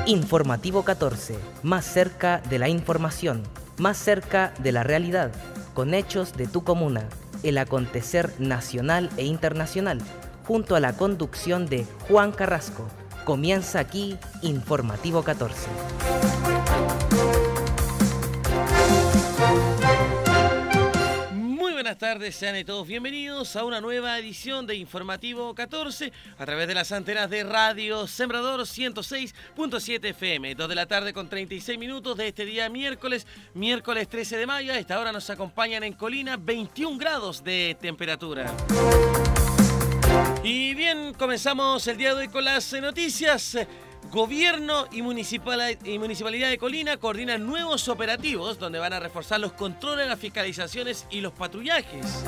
Informativo 14, más cerca de la información, más cerca de la realidad, con hechos de tu comuna, el acontecer nacional e internacional, junto a la conducción de Juan Carrasco. Comienza aquí Informativo 14. Buenas tardes, sean todos bienvenidos a una nueva edición de Informativo 14 a través de las antenas de Radio Sembrador 106.7 FM. 2 de la tarde con 36 minutos de este día miércoles 13 de mayo. A esta hora nos acompañan en Colina 21 grados de temperatura. Y bien, comenzamos el día de hoy con las noticias. Gobierno y Municipalidad de Colina coordinan nuevos operativos donde van a reforzar los controles, las fiscalizaciones y los patrullajes.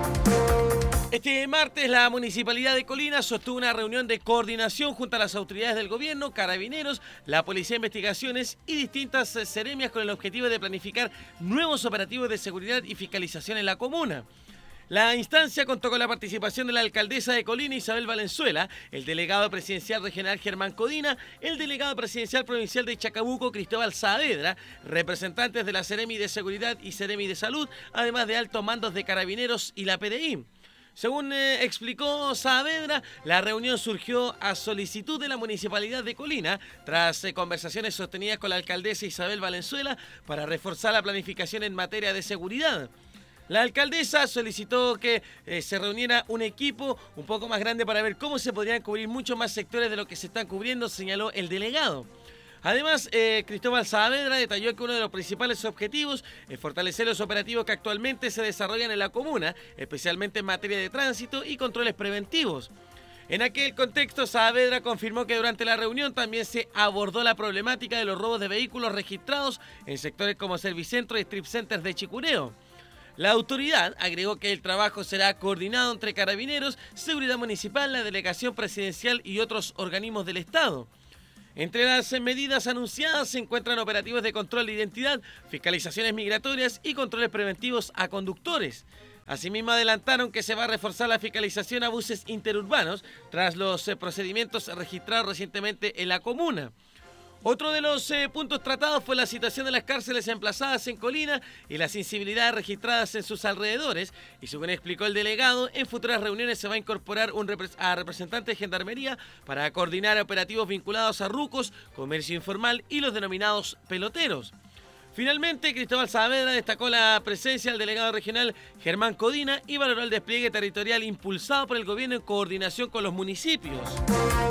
Este martes la Municipalidad de Colina sostuvo una reunión de coordinación junto a las autoridades del gobierno, carabineros, la Policía de Investigaciones y distintas seremias con el objetivo de planificar nuevos operativos de seguridad y fiscalización en la comuna. La instancia contó con la participación de la alcaldesa de Colina, Isabel Valenzuela, el delegado presidencial regional Germán Codina, el delegado presidencial provincial de Chacabuco, Cristóbal Saavedra, representantes de la Seremi de Seguridad y Seremi de Salud, además de altos mandos de Carabineros y la PDI. Según explicó Saavedra, la reunión surgió a solicitud de la Municipalidad de Colina, tras conversaciones sostenidas con la alcaldesa Isabel Valenzuela para reforzar la planificación en materia de seguridad. La alcaldesa solicitó que se reuniera un equipo un poco más grande para ver cómo se podrían cubrir muchos más sectores de lo que se están cubriendo, señaló el delegado. Además, Cristóbal Saavedra detalló que uno de los principales objetivos es fortalecer los operativos que actualmente se desarrollan en la comuna, especialmente en materia de tránsito y controles preventivos. En aquel contexto, Saavedra confirmó que durante la reunión también se abordó la problemática de los robos de vehículos registrados en sectores como Servicentro y Strip Centers de Chicureo. La autoridad agregó que el trabajo será coordinado entre Carabineros, Seguridad Municipal, la Delegación Presidencial y otros organismos del Estado. Entre las medidas anunciadas se encuentran operativos de control de identidad, fiscalizaciones migratorias y controles preventivos a conductores. Asimismo, adelantaron que se va a reforzar la fiscalización a buses interurbanos tras los procedimientos registrados recientemente en la comuna. Otro de los puntos tratados fue la situación de las cárceles emplazadas en Colina y las incivilidades registradas en sus alrededores. Y según explicó el delegado, en futuras reuniones se va a incorporar a representantes de Gendarmería para coordinar operativos vinculados a rucos, comercio informal y los denominados peloteros. Finalmente, Cristóbal Saavedra destacó la presencia del delegado regional Germán Codina y valoró el despliegue territorial impulsado por el gobierno en coordinación con los municipios.